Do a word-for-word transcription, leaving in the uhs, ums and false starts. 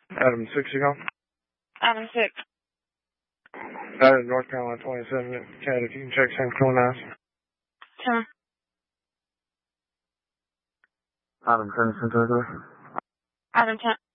Adam six, you go. Adam six. Adam North Carolina twenty-seven, Cat, if you can check San twenty-nine. ten. Adam ten, Center. Adam ten.